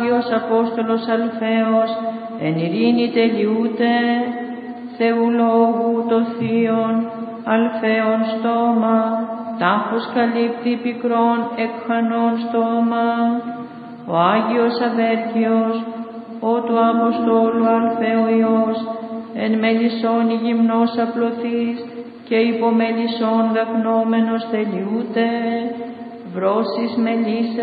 Άγιος Απόστολος Αλφαίος, εν ειρήνη τελειούται, Θεού Λόγου το Θείον, Αλφαίον στόμα, τάφος καλύπτει πικρόν εκχανών στόμα. Ο Άγιος Αβέρκιος, ο του Αποστόλου Αλφαίου Υιός, εν μελισσόν γυμνός απλωθείς και υπομελισσόν δακνόμενος τελειούται, βρώσεις μελίσσε